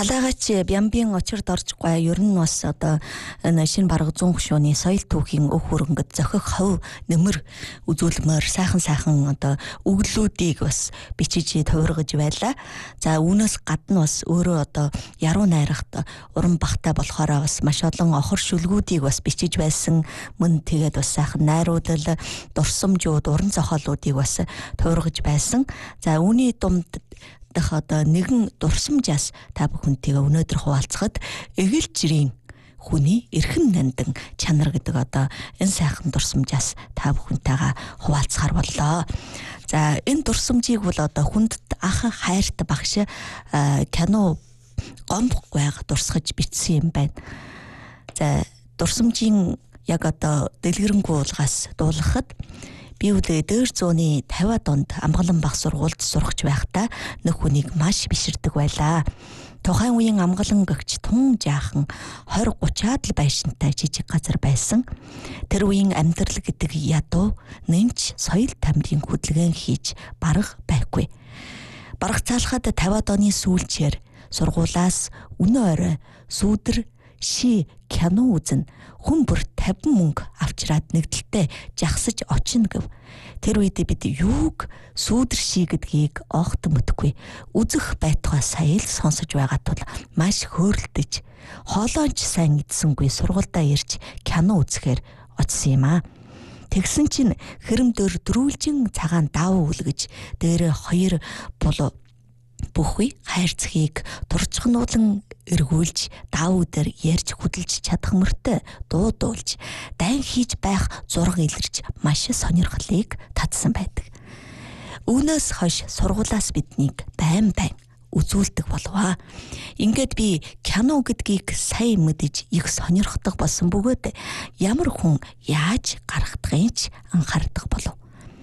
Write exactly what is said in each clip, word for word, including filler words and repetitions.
Халаагач бямбийн очирд орж гой ер нь бас одоо энэ шинэ бараг зүүн хөшөөний соёл түүхийн өг хөрөнгөд зохих хов нэмэр үзүүлмээр сайхан сайхан одоо өглүүдийг бас бичиж тувиргаж байлаа. За үүнээс гадна бас өөрөө одоо яруу найрагт уран багтай болохоор бас маш олон охор шүлгүүдийг бас бичиж байсан. Мөн тэгээд бас сайхан найруулал, дурсамжууд, уран зохиолуудыг бас тувиргаж байсан. За үүний дунд дах одоо нэгэн дурсамжаас та бүхэнтэйгээ өнөөдөр хуваалцахад эгэл жирийн хүний эрхэм нандин чанар гэдэг одоо энэ сайхан дурсамжаас та бүхэнтэйгээ хуваалцахар боллоо. За энэ дурсамжийг бол одоо хүндэт ах хайрт багш кино гомбох гайг дурсгаж бичсэн юм байна. За дурсамжийн яг одоо дэлгэрэнгүй уулгаас дуулгахад би үлээ дээр зууны тавиад онд амгалан баг сургуульд сурахч байхдаа нөх хүнийг маш биширдэг байлаа. Тухайн үеийн амгалан гэгч тун жаахан двадцать тридцаад л байшинтай жижиг газар байсан. Тэр үеийн амьдрал гэдэг ядуу нэмж соёл тамирын хөдөлгөөн хийж барах байхгүй. Барах цаалахад тавиад оны сүүлчээр сургуулаас өнөө орой сүүдэр ши кино үзэн хүн бүр тавин мөнгө авчраад нэгдэлтэй жагсаж очино гэв. Тэр үед бид юуг сүүдэр ши гэдгийг огт мэдгүй. Үзэх байтугай сая л сонсож байгаа тул маш хөөрөлдөж хоолойч сайн идсэнгүй сургуульдаа ирж кино үзэхээр очсон юм аа. Тэгсэн чинь хэрэмдөр дөрүүлжин цагаан давуу үлгэж дээрээ хоёр болоо бүхий хайрцгийг турчхнуулан эргүүлж даав дээр ярьж хөдөлж чадах мөртөө дуудуулж дайн хийж байх зураг илэрч маш сонирхлыг татсан байдаг. Үүнээс хойш сургуулаас биднийг байн байн үзүүлдэг болваа. Ингээд би кино гэдгийг сайн мэдэж их сонирхдог болсон бөгөөд ямар хүн яаж гаргахдагч анхаардаг болов.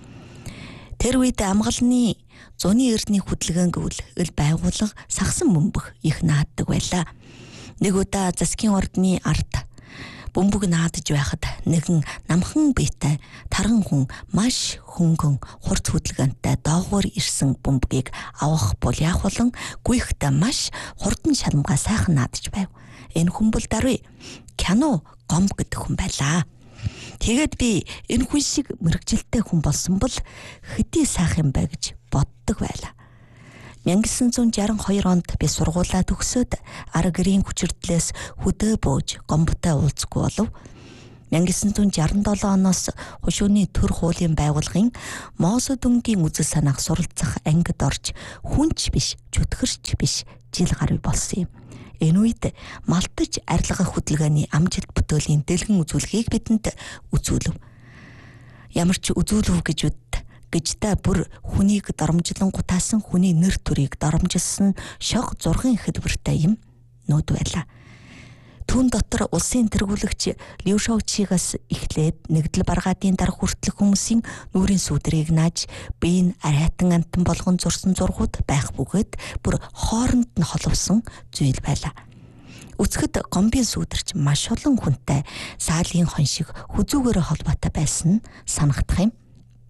Тэр үед амгалны зуны эрдний хөдөлгөөн гэвэл эл байгууллага сагсан бөмбөг их нааддаг байлаа. Нэг удаа засгийн ордны ард бөмбөг наадж байхад нэгэн намхан биетэй таран хүн маш хөнгөн хурц хөдөлгөөнтэй доогуур ирсэн бөмбөгийг авах бол яах болон гүйхтээ маш хурдан шалмгаа сайхан наадж байв. Энэ хүн бол даруй кино гомб гэдэг хүн байлаа. Тэгээд би энэ хүн шиг мэрэгжилтэй хүн болсон бол хэдий сайхан юм бэ гэж боддог байлаа. 천구 шестьдесят two онд би сургуулаа төгсөөд ара гэрийн хүчирдлээс хөдөө бууж гомботой уулзгүй болов. 천구 шестьдесят seven оноос хушууны төр хуулийн байгууллагын Мосо дүнгийн үзэл санаах суралцах ангид орж хүнч биш, чөтгөрч биш жил гаруй болсон юм. Энэ үед малтаж арилгах хөдөлгөөний амжилт бүтээлийн дэлгэн үзүүлгийг бидэнд үзүүлв. Ямар ч үзүүлв гэж үд гэж та бүр хүнийг доромжлон гутаасан хүний нэр төрийг доромжилсан шог зургийн хэлбэртэй юм нүүд байлаа. Түүн дотор улсын тэргүүлэгч Лю Шаочигаас эхлээд нэгдэл баргаадын дарга хүртэл хүмүүсийн нүрийн сүдрийг нааж биеийн арайтан амтан болгон зурсан зургууд байх бөгөөд бүр хооронд нь холовсон зүйл байлаа. Үцгэд гомбын сүдэрч маш олон хүнтэй саалын хон шиг хүзүүгээрээ холбоотой байсан нь санагдах юм.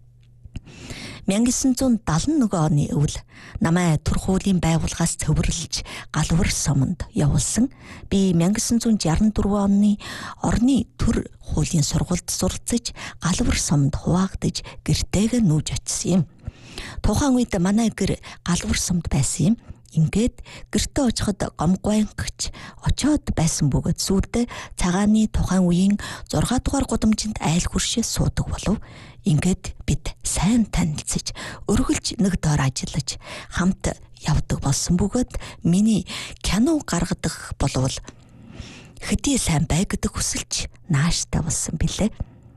천구 шестьдесят one оны өвөл намайг төр хуулийн байгууллагаас цөвөрлж галвар сомонд явуулсан. Би 천구 шестьдесят four оны орны төр хуулийн сургуульд суралцаж галвар сомонд хуваагдаж гэртээгээ нүүж очсон юм. Тухайн үед манай гэр галвар сомд байсан юм. Ингээд гэртээ очиход гомгойнгч очоод байсан бөгөөд сүулдэ цагааны тухайн үеийн six дугаар гудамжинд айл хуршээ суудаг болов. Ингээд бид сайн танилцж өргөлж нэг доор ажиллаж хамт явдаг болсон бөгөөд миний кино гаргадаг болвол хэдий сайн бай гэдэг хүсэлж нааштай болсон билээ.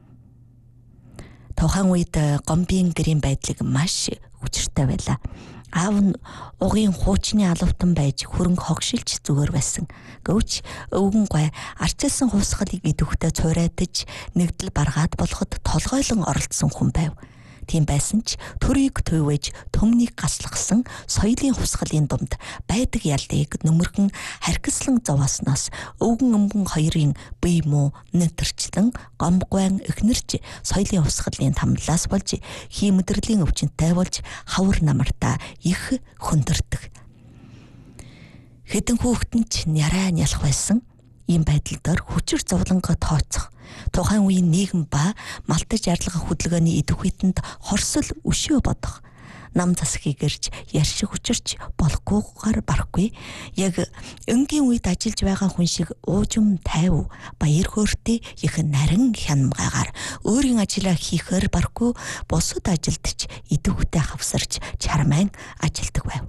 Тухайн үед гомбын гэрийн байдлыг маш хүчтэй байлаа. Аав нь угийн хуучны алавтан байж хөрөнгө хогшилж зүгээр байсан. Гэвч өвгөн гой арчилсан хувсгалыг идэвхтэй цуурайтаж нэгдэл баргаад болоход толгойлон оролцсон хүн байв. Тийм байсан ч төрийг төвөөж төмнийг гаслахсан соёлын хувсгалын дунд байдаг ялыг нөмөрхөн харкислан зовоосноос өвгөн өмгөн хоёрын бие муу нэтэрчлэн гомгойн эхнэрч соёлын хувсгалын тамлаас болж хий мэдрэлийн өвчнөтэй болж хавар намартаа их хөндөрдөг. Хэдэн хүүхэд ч нярай нялх байсан. Ийм байдал дээр хүчээр зовлонго тооцох, тухайн үеийн нийгэм ба малтаж арилгах хөдөлгөөний идэвхүйтэнд хорсол өшөө бодох, нам засгийг ирж яршиг учирч болохгүйгээр барахгүй, яг өнгийн үед ажиллаж байгаа хүн шиг уужим тайв баяр хөөртэй их нарийн хянамгаагаар өөрийн ажлаа хийхээр барахгүй бусад ажилдч идэвхтэй хавсарч чармайн ажилдаг байв.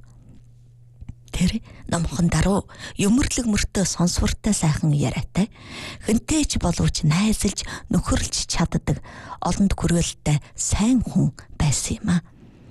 Тэр номхон даруй юмрлэг мөртөө сонсвортой сайхан яриатай, хэнтэй ч боловч найзалж нөхөрлж чаддаг олонд хүрээлттэй сайн хүн байсан юм а.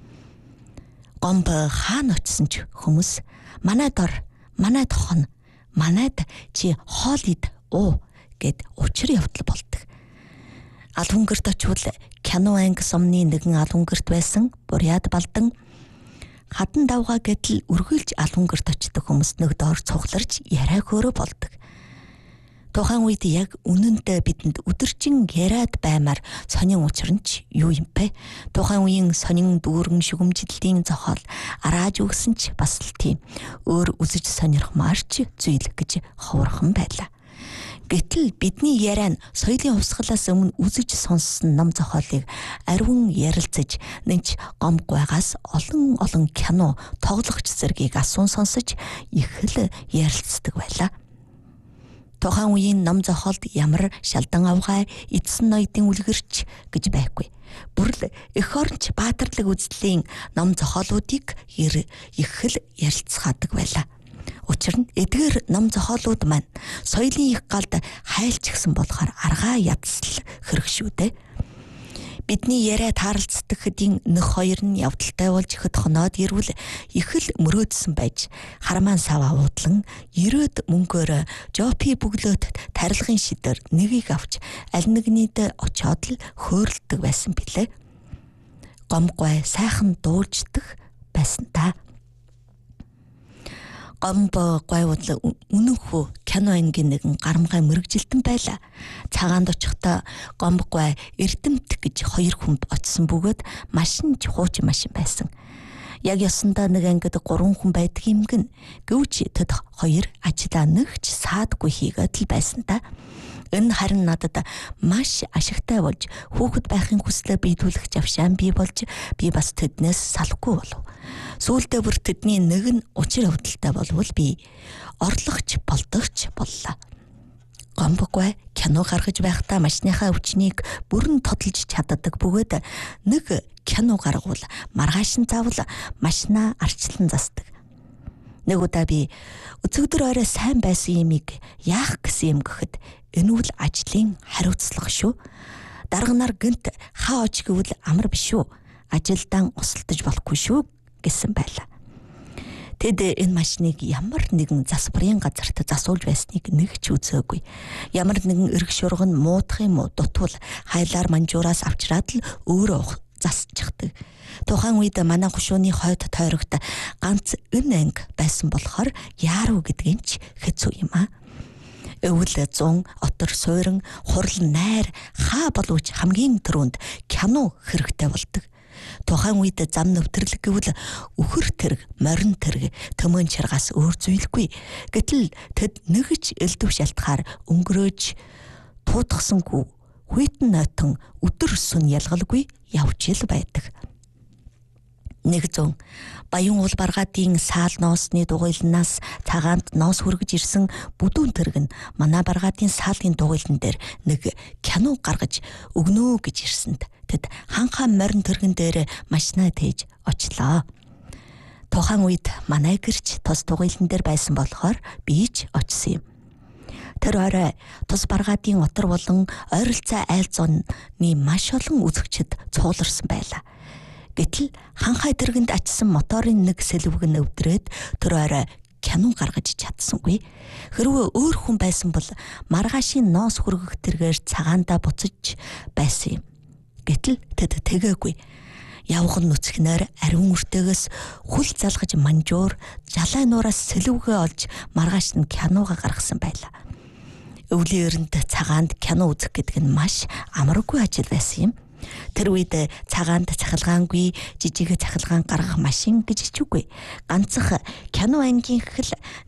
Гомб хаана очсон ч хүмүүс манайд ор, манайд хон, манайд чи хоол ид уу гэд учир явдал болдог. Алхунгэрт очвол кино анги сумны нэгэн алхунгэрт байсан Буряд Балдан хатан давгаа гэдэл үргэлж алхунгэрт очдог хүмүүс нэг доор цугларч яриа хөөрө болдог. Тухайн үед яг үнэндээ бидэнд өдөржин яриад баймаар сонин учир нь ч юу юм бэ? Тухайн үеийн сонин дүүрэн шүгэмжлэлийн зохиол арааж өгсөн ч бас л тийм өөр үзэж сонирхмаарч зүйл гэж ховорхон байлаа. Гэтэл бидний яриа нь соёлын хувьсгалаас өмнө үзэж сонссон ном зохиолыг ариун ярилцаж нэнч гомгойгаас олон олон кино тоглогч зэргийг асуун сонсож их л ярилцдаг байлаа. Тухайн үеийн ном зохиолд ямар шалдан авгай эдсэн ноёдын үлгэрч гэж байхгүй. Бүр л эх оронч баатарлаг үзлийн ном зохиолуудыг их л ярилцахадаг байлаа. Учир нь эдгээр ном зохиолууд маань соёлын их галд хайлч гсэн болохоор аргаа ядсал хэрэг шүү дээ. Бидний яриа тааралцдаг хэдийн нөх хоёр нь явдалтай болж ихэд хоноод ирвэл их л мөрөөдсөн байж хармаан сав авуудлан ерөөд мөнгөөр жопи бүглөөд тарилгын шидээр нэгийг авч аль нэгнийд очоод л хөөрөлдөг байсан билээ. Гомгой сайхан дуулждаг байсан та. Гомбо гойвол үнэнхүү кино ангийн нэгэн гарамгай мэрэгжилтэн байла. Цагаанд очихдоо гомбогой эрдэмт гэж хоёр хүн очсон бөгөөд машин ч хуучин машин байсан. Яг ёсондоо нэг ангид гурван хүн байдаг юм гин. Гэвч тэд хоёр ажлаа нэгч саадгүй хийгээд л байсан та. Энэ харин надад маш ашигтай болж хүүхэд байхын хүслээ биелүүлэх завшаан бий болж би бас тэднээс салахгүй болов. Сүүлдээ бүр тэдний нэг нь учир явдалтай болвол би орлогч болдогч боллоо. Гомбогой кино гаргаж байхдаа машиныхаа өвчнийг бүрэн тодолж чаддаг бөгөөд нэг кино гаргавал маргааш нь заавал машинаа арчлан засдаг. Нэг удаа би өцөгдөр орой сайн байсан юмыг яах гэсэн юм гэхэд энэ үл ажлын хариуцлага шүү. Дарга нар гэнт хаа оч гэвэл амар биш үү. Ажилдаа усалтаж болохгүй шүү гэсэн байлаа. Тэд энэ машиныг ямар нэгэн засварын газарт засуулж байсныг нэг ч үзээгүй. Ямар нэгэн эрг шурган муудах юм уу дутвал хайлаар манжуураас авчраад л өөрөө засчихдаг. Тухайн үед манай хушууны хойд тойрогт ганц энэ анги байсан болохоор яаруу гэдгийг ч хэцүү юм аа. Өвөл зун отор суурин хурал найр хаа боловч хамгийн түрүүнд кино хэрэгтэй болдог. Тухайн үед зам нэвтрлэг гэвэл үхэр тэрэг, морин тэрэг, төмөн чаргаас өөр зүйлгүй. Гэтэл тэд нэгж элдв шалтгаар өнгөрөөж туудахсангүй хүйтэн нойтон өдөр сүн ялгалгүй явж ил байдаг. Нэг зүүн баян уул баргаадын саал ноосны дугуйлнаас цагаанд ноос хүргэж ирсэн бүдүүн тэрэг нь манай баргаадын саалын дугуйлан дээр нэг кино гаргаж өгнөө гэж ирсэнд тэд ханхаа морин тэргэн дээр машинаа тээж очлоо. Тухайн үед манай гэрч тус дугуйлан дээр байсан болохоор би ч очсон юм. Тэр орой тус баргаадын отор болон ойролцоо айл зооны маш олон үзэгчид цугларсан байлаа. Гэтэл ханхай тэргэнд очисон моторын нэг сэлвэг нь өвдрээд тэр орой кино гаргаж чадсангүй. Хэрвээ өөр хүн байсан бол маргаашийн ноос хүргэх тэргээр цагаандаа буцаж байсан юм. Гэтэл тэд тэгээгүй. Явган нүцгнээр ариун үртээгээс хүл залгаж манжуур жалай нуураас сэлвэгээ олж маргааш нь кинога гаргасан байлаа. Өвлийн өрөнд цагаанд кино үзэх гэдэг нь маш амаргүй ажил байсан юм. Тэр үед цагаанд цахилгаангүй жижиг цахилгаан гаргах машин гэж ч үгүй. Ганцх кино ангийн хэл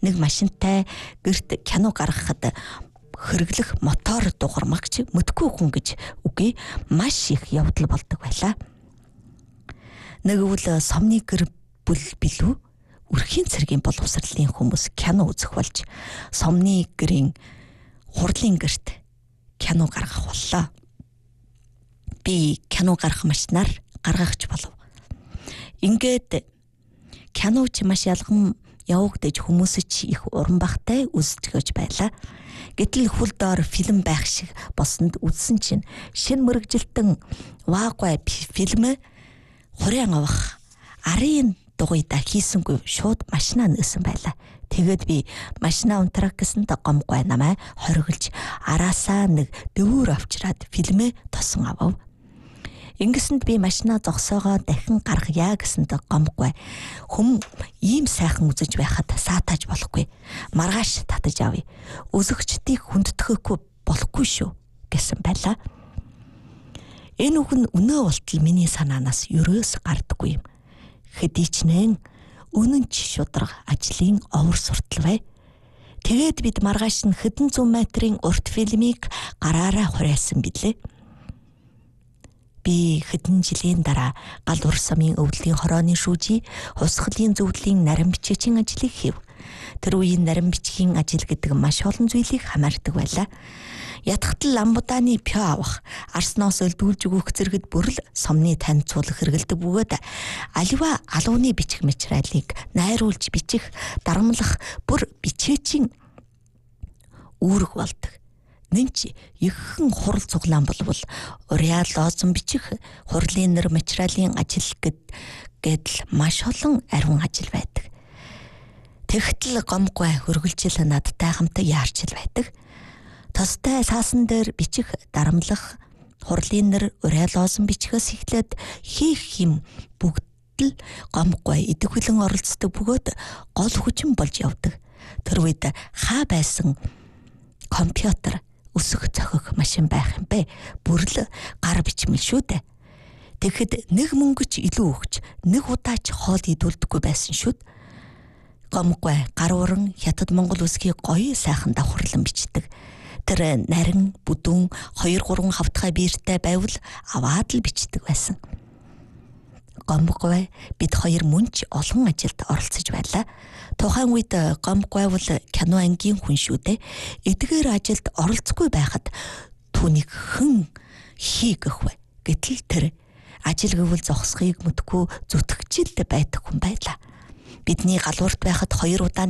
нэг машинтай гэрт кино гаргахад хэрэглэх мотор дугармагч мэдгүй хүн гэж үгүй маш их явдал болдог байлаа. Нэгвэл сомны гэр бүл билүү үрхийн цэргийн боловсролын хүмүүс кино үзэх болж сомны гэрийн хурлын гэрт кино гаргах боллоо. Би кино гаргах машинаар гаргахч болов. Ингээд киноч маш ялган явагдаж хүмүүс ч их уран багтай үзчихэж байлаа. Гэтэл хөл доор фильм байх шиг босонд үзсэн чинь шин мөрөгжилтэн ваагай фильм хуряан авах арын дугуйда хийсэнгүй шууд машинаа нээсэн байлаа. Тэгээд би машинаа унтрах гэсэнд гомгүй намайг хориглож араасаа нэг дөвөр авчираад фильмээ тосон авав. Ингэсэнд би машинаа зогсоогоо дахин гаргая гэсэнд гомгүй. Хүм ийм сайхан үзэж байхад саатааж болохгүй. Маргааш татаж авъя. Өзөгчдийг хүндэтгэхгүй болохгүй шүү гэсэн байлаа. Энэ үг нь өнөө болтол миний санаанаас ерөөс гардаггүй юм. Хэдийчнэн үнэн ч шударга ажлын овор суртал бай. Тэгээд бид маргааш нь хэдэн зуун метрийн урт фильмийг гараараа хураасан билээ. Би хэдэн жилийн дараа гал ур самын өвдлийн хорооны шүүжий хусгалын зөвлөлийн нарийн бичгийн ажлыг хийв. Тэр үеийн нарийн бичгийн ажил гэдэг маш олон зүйлийг хамаардаг байлаа. Ятгатал ламбудааны пё авах, арсноос өлдүүлж өгөх зэрэгт бүрл сомны танилцуулах хэрэгэлдэг бөгөөд аливаа алууны бичих материалыг найруулж бичих, дарамлах бүр бичээчийн үүрэг болдог. Нэнч ихэнх хурал цуглаан болвол уриал лозон бичих, хурлын нэр материалын ажил гэд гэдэл маш олон ариун ажил байдаг. Тэгтэл гомгүй хөргөлжил надтай хамтаа яарч л байдаг. Тостой саасан дээр бичих, дарамлах, хурлын нэр уриал лозон бичгээс эхлээд хийх юм бүгд л гомгүй идэвхлэн оролцдог бөгөөд гол хүчин болж явдаг. Тэр үед хаа байсан компьютер өсөх зохих машин байх юм бэ? Бүрл гар бичмэл шүү дээ. Тэгэхэд нэг мөнгөч илүү өгч нэг удаач хоол идүүлдэггүй байсан шүү. Гомгүй гар уран хятад Монгол үсгийг гоё сайхан давхарлан бичдэг. Тэр нарийн бүдүүн хоёр гурван хавтгай биертэй байвал аваад л бичдэг байсан. Гомгүй бид хоёр мөнч олон ажилд оролцож байлаа. Тухайн үед гомгүй бол кино ангийн хүн шүү дээ. Эдгээр ажилд оролцохгүй байхад түүнийг хэн хийгэх вэ? Гэтэл тэр ажил гэвэл зогсхийг мэдгүй зүтгэгчл байдаг хүн байлаа. Бидний галуурт байхад хоёр удаа